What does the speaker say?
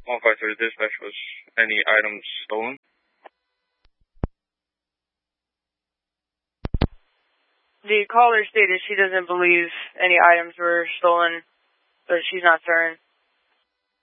153 dispatch, was any items stolen? The caller stated she doesn't believe any items were stolen, but she's not certain.